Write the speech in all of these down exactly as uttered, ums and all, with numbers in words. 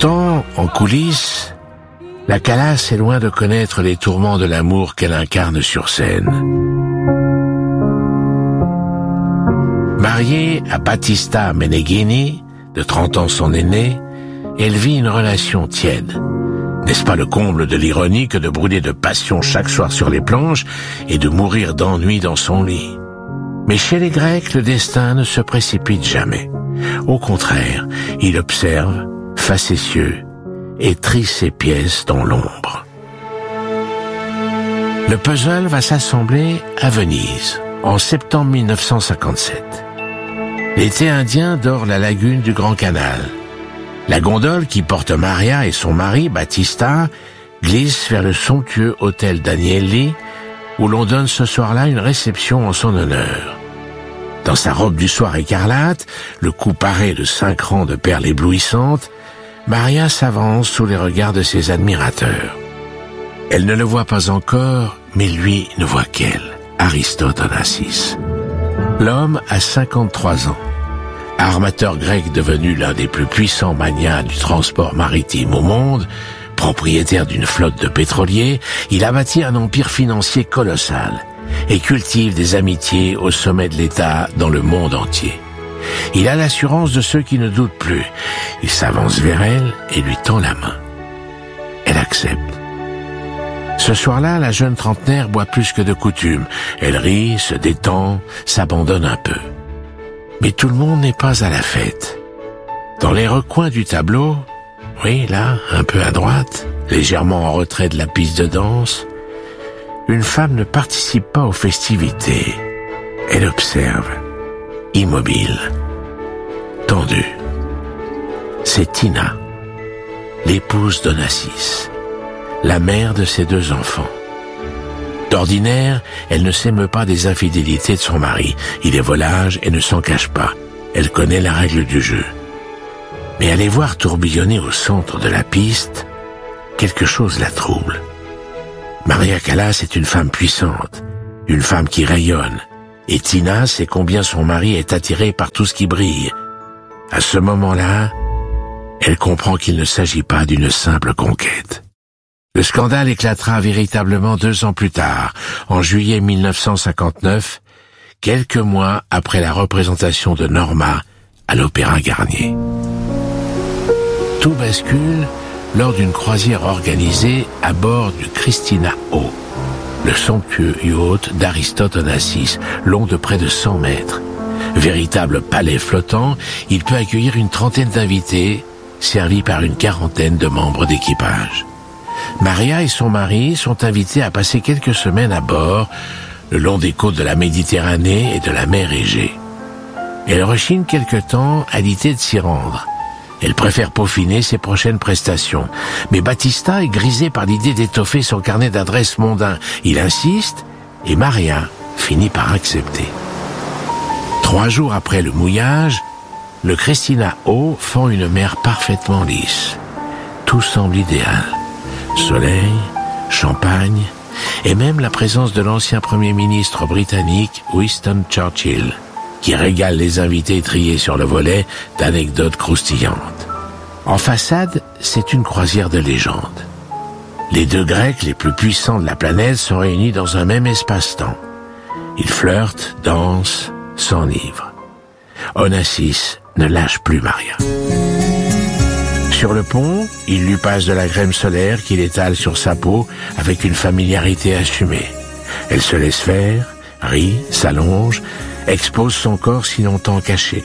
Pourtant, en coulisses, la Calas est loin de connaître les tourments de l'amour qu'elle incarne sur scène. Mariée à Battista Meneghini, de trente ans son aîné, elle vit une relation tiède. N'est-ce pas le comble de l'ironie que de brûler de passion chaque soir sur les planches et de mourir d'ennui dans son lit? Mais chez les Grecs, le destin ne se précipite jamais. Au contraire, il observe, facétieux, et trie ses pièces dans l'ombre. Le puzzle va s'assembler à Venise, en septembre mille neuf cent cinquante-sept. L'été indien dore la lagune du Grand Canal. La gondole qui porte Maria et son mari, Battista, glisse vers le somptueux hôtel Danieli, où l'on donne ce soir-là une réception en son honneur. Dans sa robe du soir écarlate, le cou paré de cinq rangs de perles éblouissantes, Maria s'avance sous les regards de ses admirateurs. Elle ne le voit pas encore, mais lui ne voit qu'elle, Aristote Onassis. L'homme a cinquante-trois ans. Armateur grec devenu l'un des plus puissants magnats du transport maritime au monde, propriétaire d'une flotte de pétroliers, il a bâti un empire financier colossal et cultive des amitiés au sommet de l'État dans le monde entier. Il a l'assurance de ceux qui ne doutent plus. Il s'avance vers elle et lui tend la main. Elle accepte. Ce soir-là, la jeune trentenaire boit plus que de coutume. Elle rit, se détend, s'abandonne un peu. Mais tout le monde n'est pas à la fête. Dans les recoins du tableau, oui, là, un peu à droite, légèrement en retrait de la piste de danse, une femme ne participe pas aux festivités. Elle observe, immobile, tendue. C'est Tina, l'épouse d'Onassis, la mère de ses deux enfants. D'ordinaire, elle ne s'émeut pas des infidélités de son mari. Il est volage et ne s'en cache pas. Elle connaît la règle du jeu. Mais à les voir tourbillonner au centre de la piste, quelque chose la trouble. Maria Callas est une femme puissante, une femme qui rayonne. Et Tina sait combien son mari est attiré par tout ce qui brille. À ce moment-là, elle comprend qu'il ne s'agit pas d'une simple conquête. Le scandale éclatera véritablement deux ans plus tard, en juillet mille neuf cent cinquante-neuf, quelques mois après la représentation de Norma à l'Opéra Garnier. Tout bascule lors d'une croisière organisée à bord du Christina O, le somptueux yacht d'Aristote Onassis, long de près de cent mètres. Véritable palais flottant, il peut accueillir une trentaine d'invités, servis par une quarantaine de membres d'équipage. Maria et son mari sont invités à passer quelques semaines à bord, le long des côtes de la Méditerranée et de la mer Égée. Elle rechigne quelque temps à l'idée de s'y rendre. Elle préfère peaufiner ses prochaines prestations. Mais Battista est grisé par l'idée d'étoffer son carnet d'adresses mondain. Il insiste et Maria finit par accepter. Trois jours après le mouillage, le Christina O fend une mer parfaitement lisse. Tout semble idéal. Soleil, champagne, et même la présence de l'ancien Premier ministre britannique Winston Churchill, qui régale les invités triés sur le volet d'anecdotes croustillantes. En façade, c'est une croisière de légende. Les deux Grecs les plus puissants de la planète sont réunis dans un même espace-temps. Ils flirtent, dansent, s'enivrent. Onassis ne lâche plus Maria. Sur le pont, il lui passe de la crème solaire qu'il étale sur sa peau avec une familiarité assumée. Elle se laisse faire, rit, s'allonge, expose son corps si longtemps caché.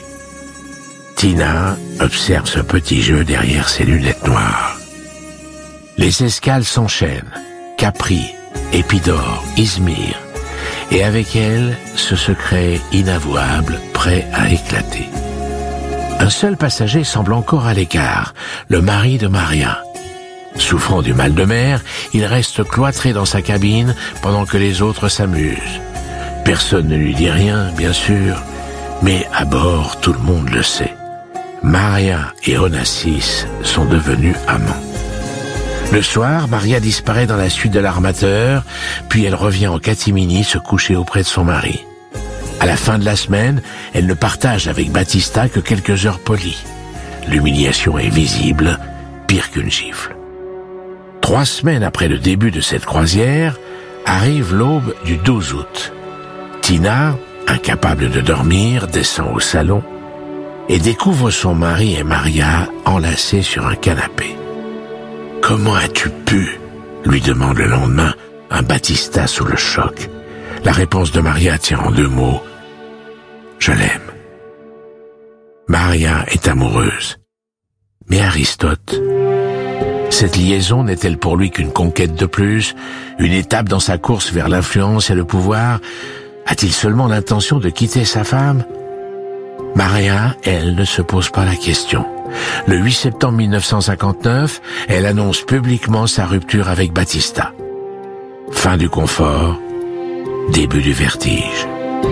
Tina observe ce petit jeu derrière ses lunettes noires. Les escales s'enchaînent. Capri, Épidore, Izmir. Et avec elle, ce secret inavouable prêt à éclater. Un seul passager semble encore à l'écart, le mari de Maria. Souffrant du mal de mer, il reste cloîtré dans sa cabine pendant que les autres s'amusent. Personne ne lui dit rien, bien sûr, mais à bord, tout le monde le sait. Maria et Onassis sont devenus amants. Le soir, Maria disparaît dans la suite de l'armateur, puis elle revient en catimini se coucher auprès de son mari. À la fin de la semaine, elle ne partage avec Battista que quelques heures polies. L'humiliation est visible, pire qu'une gifle. Trois semaines après le début de cette croisière, arrive l'aube du douze août. Tina, incapable de dormir, descend au salon et découvre son mari et Maria enlacés sur un canapé. « Comment as-tu pu ?» lui demande le lendemain un Battista sous le choc. La réponse de Maria tient en deux mots. « Je l'aime. » Maria est amoureuse. Mais Aristote, cette liaison n'est-elle pour lui qu'une conquête de plus, une étape dans sa course vers l'influence et le pouvoir? A-t-il seulement l'intention de quitter sa femme? Maria, elle, ne se pose pas la question. Le huit septembre mille neuf cent cinquante-neuf, elle annonce publiquement sa rupture avec Battista. Fin du confort, début du vertige.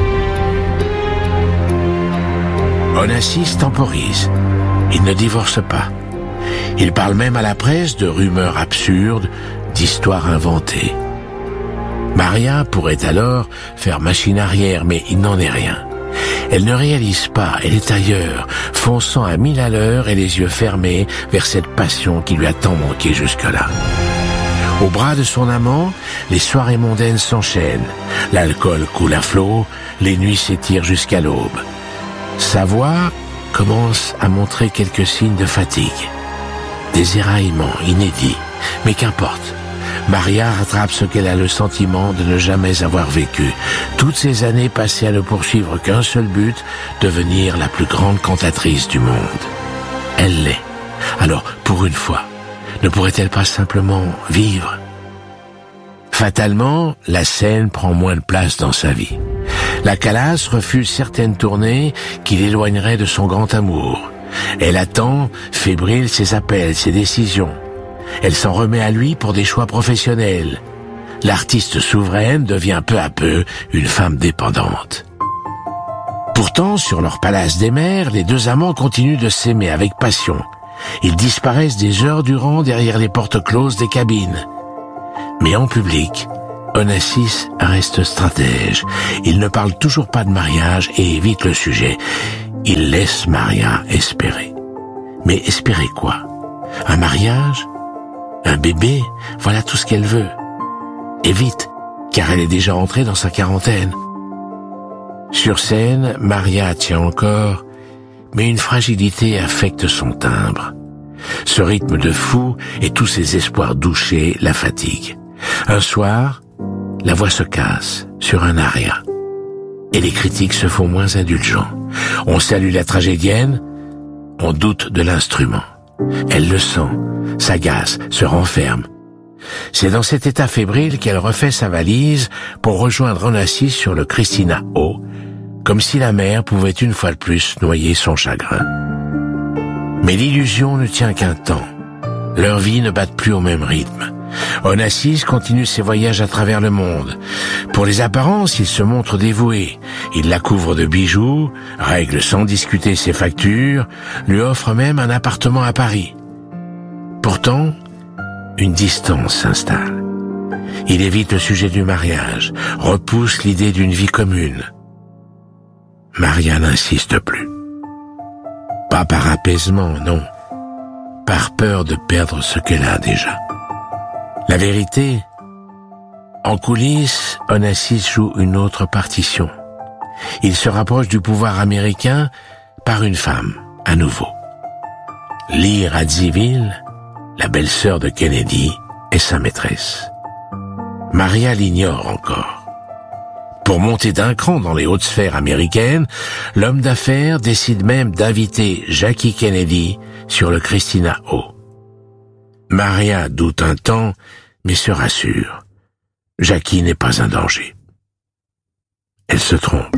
Onassis temporise. Il ne divorce pas. Il parle même à la presse de rumeurs absurdes, d'histoires inventées. Maria pourrait alors faire machine arrière, mais il n'en est rien. Elle ne réalise pas, elle est ailleurs, fonçant à mille à l'heure et les yeux fermés vers cette passion qui lui a tant manqué jusque-là. Au bras de son amant, les soirées mondaines s'enchaînent. L'alcool coule à flot, les nuits s'étirent jusqu'à l'aube. Sa voix commence à montrer quelques signes de fatigue. Des éraillements inédits, mais qu'importe. Maria rattrape ce qu'elle a le sentiment de ne jamais avoir vécu. Toutes ces années passées à ne poursuivre qu'un seul but, devenir la plus grande cantatrice du monde. Elle l'est. Alors, pour une fois, ne pourrait-elle pas simplement vivre? Fatalement, la scène prend moins de place dans sa vie. La Calas refuse certaines tournées qui l'éloigneraient de son grand amour. Elle attend, fébrile, ses appels, ses décisions. Elle s'en remet à lui pour des choix professionnels. L'artiste souveraine devient peu à peu une femme dépendante. Pourtant, sur leur palace des mers, les deux amants continuent de s'aimer avec passion. Ils disparaissent des heures durant derrière les portes closes des cabines. Mais en public, Onassis reste stratège. Il ne parle toujours pas de mariage et évite le sujet. Il laisse Maria espérer. Mais espérer quoi? Un mariage? Un bébé? Voilà tout ce qu'elle veut. Et vite, car elle est déjà entrée dans sa quarantaine. Sur scène, Maria tient encore, mais une fragilité affecte son timbre. Ce rythme de fou et tous ses espoirs douchés la fatiguent. Un soir, la voix se casse sur un aria. Et les critiques se font moins indulgents. On salue la tragédienne, on doute de l'instrument. Elle le sent, s'agace, se renferme. C'est dans cet état fébrile qu'elle refait sa valise pour rejoindre Onassis sur le Christina O, comme si la mer pouvait une fois de plus noyer son chagrin. Mais l'illusion ne tient qu'un temps. Leurs vies ne battent plus au même rythme. Onassis continue ses voyages à travers le monde. Pour les apparences, il se montre dévoué. Il la couvre de bijoux, règle sans discuter ses factures, lui offre même un appartement à Paris. Pourtant, une distance s'installe. Il évite le sujet du mariage, repousse l'idée d'une vie commune. Maria n'insiste plus. Pas par apaisement, non. Par peur de perdre ce qu'elle a déjà. La vérité, en coulisses, Onassis joue une autre partition. Il se rapproche du pouvoir américain par une femme, à nouveau. Lee Radziwill, la belle-sœur de Kennedy, est sa maîtresse. Maria l'ignore encore. Pour monter d'un cran dans les hautes sphères américaines, l'homme d'affaires décide même d'inviter Jackie Kennedy sur le Christina O. Maria doute un temps, mais se rassure. Jackie n'est pas un danger. Elle se trompe.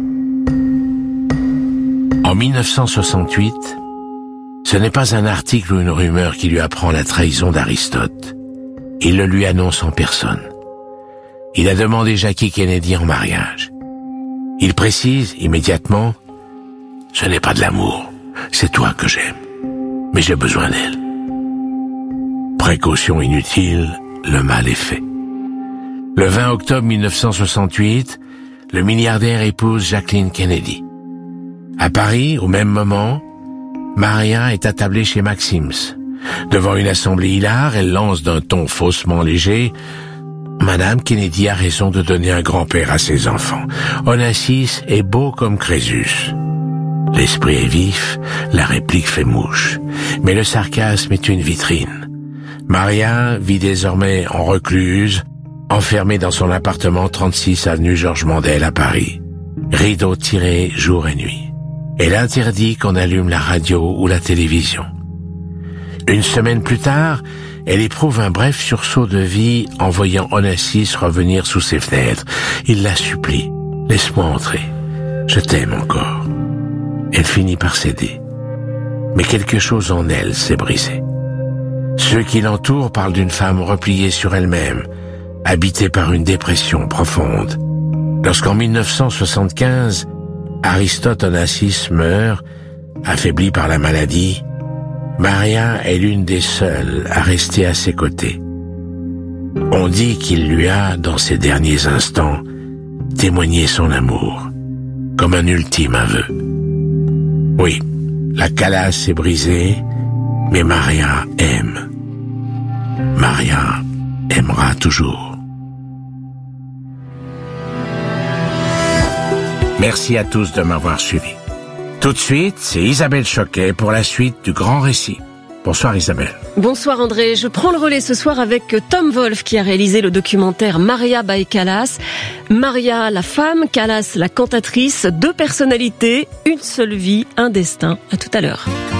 En mille neuf cent soixante-huit, ce n'est pas un article ou une rumeur qui lui apprend la trahison d'Aristote. Il le lui annonce en personne. Il a demandé Jackie Kennedy en mariage. Il précise immédiatement « Ce n'est pas de l'amour, c'est toi que j'aime, mais j'ai besoin d'elle. » Précaution inutile, le mal est fait. Le vingt octobre mille neuf cent soixante-huit, le milliardaire épouse Jacqueline Kennedy. À Paris, au même moment, Maria est attablée chez Maxim's. Devant une assemblée hilare, elle lance d'un ton faussement léger: Madame Kennedy a raison de donner un grand-père à ses enfants. Onassis est beau comme Crésus. L'esprit est vif, la réplique fait mouche. Mais le sarcasme est une vitrine. Maria vit désormais en recluse, enfermée dans son appartement trente-six avenue Georges Mandel à Paris. Rideau tiré jour et nuit. Elle interdit qu'on allume la radio ou la télévision. Une semaine plus tard, elle éprouve un bref sursaut de vie en voyant Onassis revenir sous ses fenêtres. Il la supplie: laisse-moi entrer, je t'aime encore. Elle finit par céder. Mais quelque chose en elle s'est brisé. Ceux qui l'entourent parlent d'une femme repliée sur elle-même, habitée par une dépression profonde. Lorsqu'en mille neuf cent soixante-quinze, Aristote Onassis meurt, affaibli par la maladie, Maria est l'une des seules à rester à ses côtés. On dit qu'il lui a, dans ses derniers instants, témoigné son amour, comme un ultime aveu. Oui, la Calas est brisée, mais Maria aime. Maria aimera toujours. Merci à tous de m'avoir suivi. Tout de suite, c'est Isabelle Choquet pour la suite du grand récit. Bonsoir Isabelle. Bonsoir André, je prends le relais ce soir avec Tom Wolfe qui a réalisé le documentaire Maria by Calas. Maria la femme, Calas la cantatrice, deux personnalités, une seule vie, un destin. À tout à l'heure.